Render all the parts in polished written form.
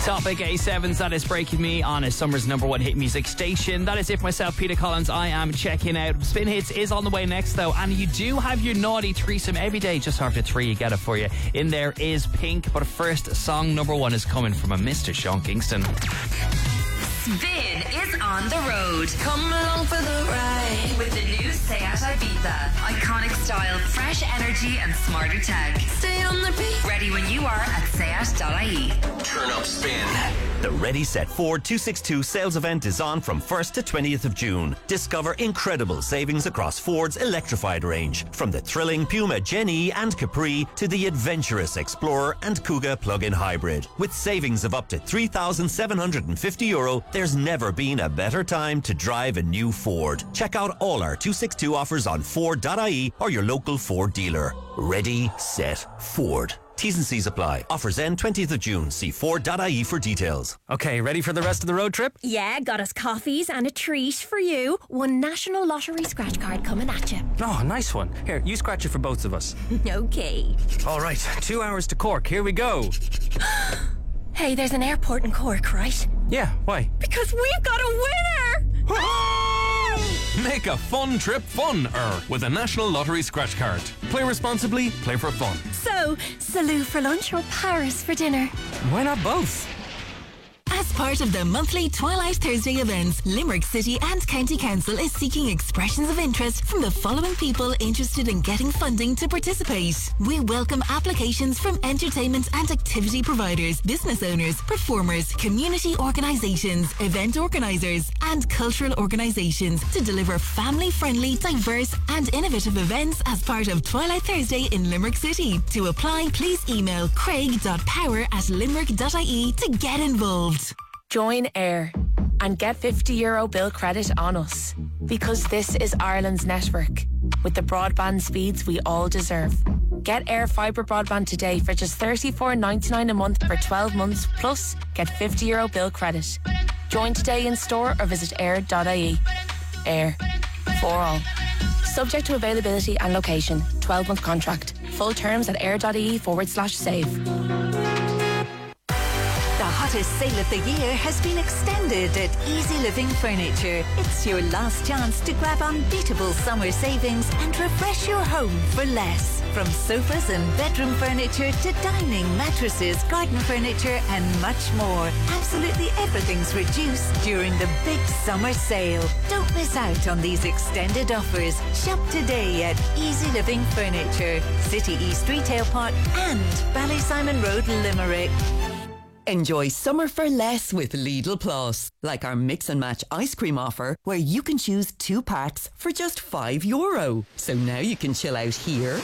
Topic A7's That Is Breaking Me on a summer's number one hit music station. That is it for myself, Peter Collins. I am checking out. Spin Hits is on the way next, though, and you do have your naughty threesome every day. Just after 3, you get it for you. In there is Pink, but first, song number 1 is coming from a Mr. Sean Kingston. Spin is on the road. Come along for the ride with the new Seat Ibiza. Iconic style, fresh energy and smarter tech. Stay on the beat. Ready when you are at seat.ie. Turn up Spin. The Ready Set Ford 262 sales event is on from 1st to 20th of June. Discover incredible savings across Ford's electrified range, from the thrilling Puma Gen E and Capri to the adventurous Explorer and Kuga plug-in hybrid. With savings of up to €3,750, there's never been a better time to drive a new Ford. Check out all our 262 offers on Ford.ie or your local Ford dealer. Ready, set, Ford. T's and C's apply. Offers end 20th of June. See Ford.ie for details. Okay, ready for the rest of the road trip? Yeah, got us coffees and a treat for you. One National Lottery scratch card coming at you. Oh, nice one. Here, you scratch it for both of us. Okay. All right, 2 hours to Cork. Here we go. Hey, there's an airport in Cork, right? Yeah, why? Because we've got a winner! Make a fun trip fun-er with a National Lottery scratch card. Play responsibly, play for fun. So, Salou for lunch or Paris for dinner? Why not both? As part of the monthly Twilight Thursday events, Limerick City and County Council is seeking expressions of interest from the following people interested in getting funding to participate. We welcome applications from entertainment and activity providers, business owners, performers, community organisations, event organisers and cultural organisations to deliver family-friendly, diverse and innovative events as part of Twilight Thursday in Limerick City. To apply, please email craig.power@limerick.ie to get involved. Join Air and get €50 bill credit on us, because this is Ireland's network with the broadband speeds we all deserve. Get Air Fibre broadband today for just $34.99 a month for 12 months, plus get €50 bill credit. Join today in store or visit air.ie. Air, for all. Subject to availability and location. 12-month contract. Full terms at air.ie/save. The hottest sale of the year has been extended at Easy Living Furniture. It's your last chance to grab unbeatable summer savings and refresh your home for less. From sofas and bedroom furniture to dining, mattresses, garden furniture and much more. Absolutely everything's reduced during the big summer sale. Don't miss out on these extended offers. Shop today at Easy Living Furniture, City East Retail Park and Ballysimon Road, Limerick. Enjoy summer for less with Lidl Plus, like our mix and match ice cream offer, where you can choose 2 packs for just €5. So now you can chill out here,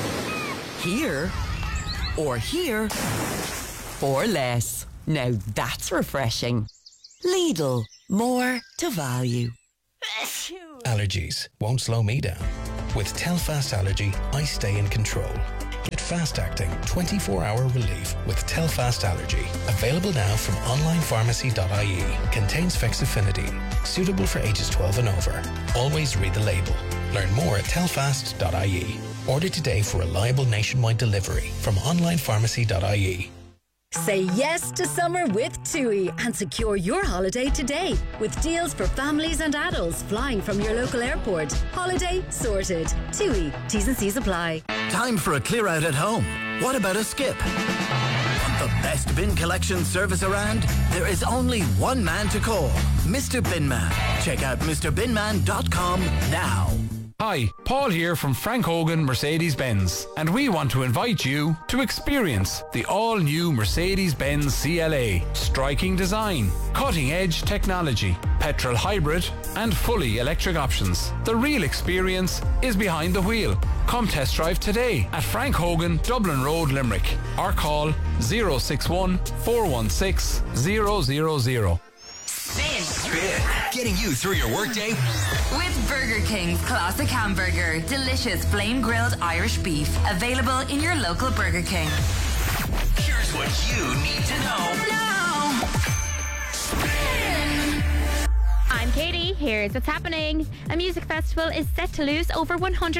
here, or here for less. Now that's refreshing. Lidl, more to value. Allergies won't slow me down. With Telfast Allergy, I stay in control. Get fast-acting, 24-hour relief with Telfast Allergy. Available now from onlinepharmacy.ie. Contains fexofenadine. Suitable for ages 12 and over. Always read the label. Learn more at telfast.ie. Order today for reliable nationwide delivery from onlinepharmacy.ie. Say yes to summer with TUI and secure your holiday today with deals for families and adults flying from your local airport. Holiday sorted. TUI. T's and C's apply. Time for a clear out at home. What about a skip? Want the best bin collection service around? There is only one man to call, Mr. Binman. Check out MrBinman.com now. Hi, Paul here from Frank Hogan Mercedes-Benz, and we want to invite you to experience the all-new Mercedes-Benz CLA. Striking design, cutting-edge technology, petrol hybrid and fully electric options. The real experience is behind the wheel. Come test drive today at Frank Hogan, Dublin Road, Limerick, or call 061 416 000. Spin. Getting you through your workday With Burger King's Classic Hamburger. Delicious flame grilled Irish beef. Available in your local Burger King. Here's what you need to know. Now. I'm Katie. Here's what's happening. A music festival is set to lose over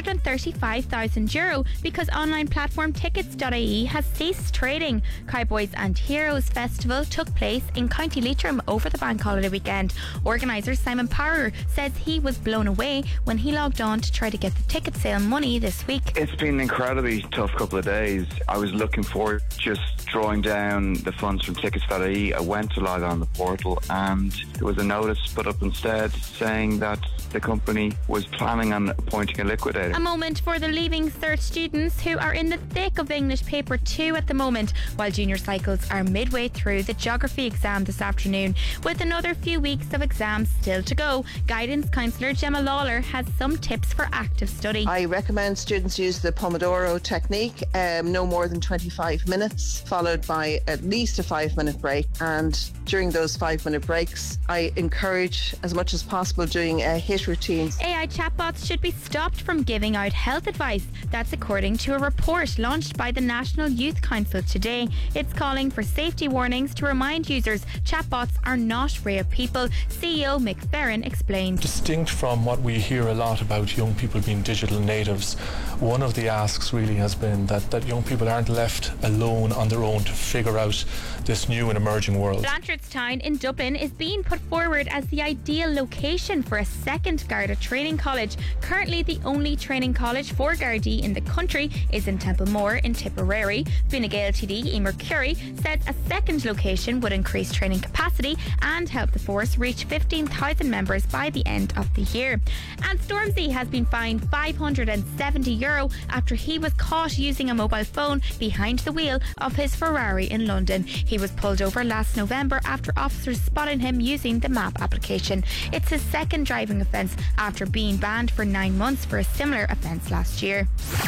€135,000 because online platform tickets.ie has ceased trading. Cowboys and Heroes Festival took place in County Leitrim over the bank holiday weekend. Organiser Simon Power says he was blown away when he logged on to try to get the ticket sale money this week. It's been an incredibly tough couple of days. I was looking forward just drawing down the funds from tickets.ie. I went to log on the portal and there was a notice put up instead saying that the company was planning on appointing a liquidator. A moment for the Leaving Cert students who are in the thick of English Paper 2 at the moment, while junior cycles are midway through the geography exam this afternoon. With another few weeks of exams still to go, guidance counsellor Gemma Lawler has some tips for active study. I recommend students use the Pomodoro technique, no more than 25 minutes, followed by at least a 5-minute break. And during those 5-minute breaks, I encourage as much as possible doing HIIT routines. AI chatbots should be stopped from giving out health advice. That's according to a report launched by the National Youth Council today. It's calling for safety warnings to remind users chatbots are not real people. CEO Mick Ferrin explained. Distinct from what we hear a lot about young people being digital natives, one of the asks really has been that young people aren't left alone on their own to figure out this new and emerging world. Blanchardstown in Dublin is being put forward as the ideal location for a second Garda training college. Currently, the only training college for Gardaí in the country is in Templemore in Tipperary. Fine Gael TD Emer Curry said a second location would increase training capacity and help the force reach 15,000 members by the end of the year. And Stormzy has been fined €570 after he was caught using a mobile phone behind the wheel of his Ferrari in London. He was pulled over last November after officers spotted him using the map application. It's his second driving offence after being banned for 9 months for a similar offence last year.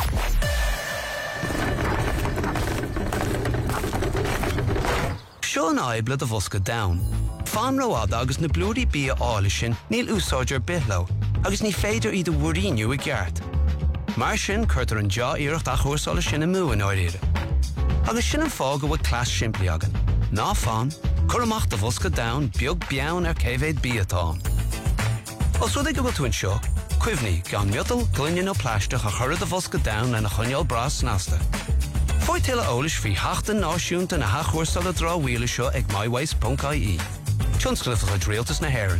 Sean Ibla the Vuska down. Fan roada agus na blúdi bia álishin níl úsáidir bithlo agus ní féidir iad wuríniu I gceart. Mar sin chuirtar an já iirecht a chuirsála sin a múin áiríre. Agus sin an fág a bhfuil clas siimplí agan. Ná fan, chur amach the Vuska down beag bean cévéid bíatá. Os rud ag go bhfuil seo, cuimhní gan miotal glunne ó pláisteach a chuir the Vuska down and a chuneal bras nasta. Fói téile ólis fhí heachtain náisiúnta na hachuirsála drá bhuaile seo ag myways.ie. Tionsclifa a dréaltas na Héireann.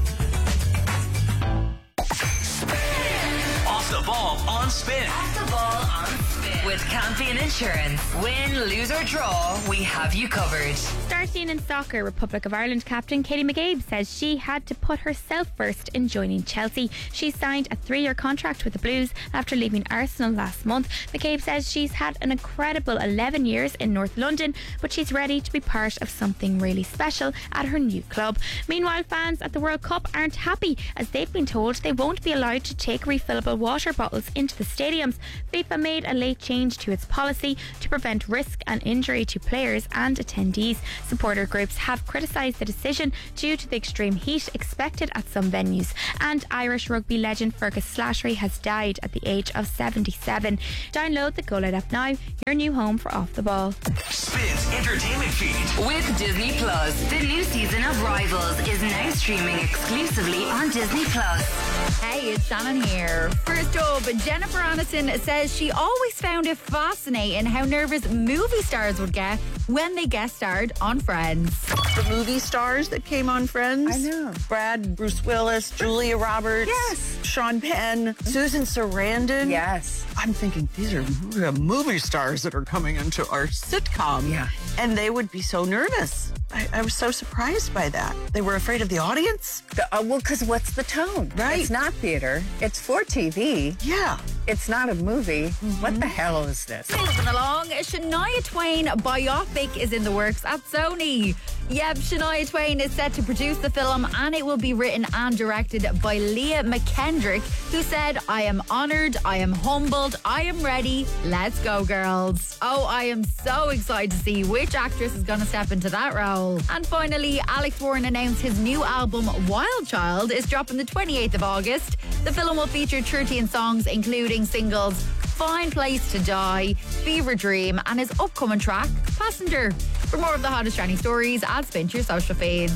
Off the ball on spin. Off the ball on spin. With Campion Insurance. Win, lose or draw, we have you covered. Starting in soccer, Republic of Ireland captain Katie McCabe says she had to put herself first in joining Chelsea. She signed a 3-year contract with the Blues after leaving Arsenal last month. McCabe says she's had an incredible 11 years in North London, but she's ready to be part of something really special at her new club. Meanwhile, fans at the World Cup aren't happy as they've been told they won't be allowed to take refillable water bottles into the stadiums. FIFA made a late change to its policy to prevent risk and injury to players and attendees. Supporter groups have criticised the decision due to the extreme heat expected at some venues. And Irish rugby legend Fergus Slattery has died at the age of 77. Download the Go Light app now, your new home for Off the Ball. Spins entertainment feed. With Disney Plus, the new season of Rivals is now streaming exclusively on Disney Plus. Hey, it's Shannon here. First up, Jennifer Aniston says she always found it fascinating how nervous movie stars would get when they guest starred on Friends. The movie stars that came on Friends. I know. Brad, Bruce Willis, Julia Roberts. Yes. Sean Penn, Susan Sarandon. Yes. I'm thinking these are movie stars that are coming into our sitcom. Yeah. And they would be so nervous. I was so surprised by that. They were afraid of the audience? Well, because what's the tone? Right. It's not theater. It's for TV. Yeah. It's not a movie. What the hell is this? Moving along, Shania Twain biopic is in the works at Sony. Yep, Shania Twain is set to produce the film and it will be written and directed by Leah McKendrick, who said, "I am honoured, I am humbled, I am ready, let's go girls." Oh, I am so excited to see which actress is going to step into that role. And finally, Alex Warren announced his new album Wild Child is dropping the 28th of August. The film will feature 13 songs including singles Fine Place to Die, Fever Dream and his upcoming track Passenger. For more of the hottest trending stories, add Spin to your social feeds.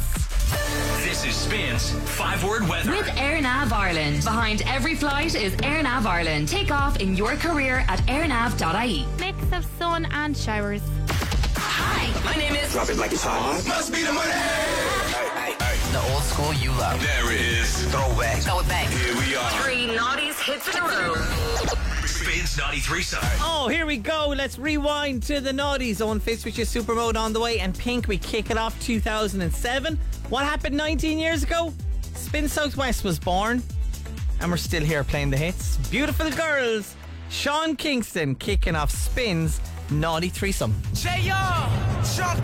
This is Spins 5-word weather. With AirNav Ireland. Behind every flight is AirNav Ireland. Take off in your career at airnav.ie. Mix of sun and showers. Hi, my name is... Drop it like it's hot. Must be the money. The old school you love. There it is. Throwback. Throw it back. Here we are. 3 naughties hits in a row. Spins Naughty Threesome. Oh, here we go. Let's rewind to the naughties. Owen Fitz with your super mode on the way, and Pink, we kick it off 2007. What happened 19 years ago? Spin Southwest was born, and we're still here playing the hits. Beautiful Girls. Sean Kingston kicking off Spins Naughty Threesome. J.R.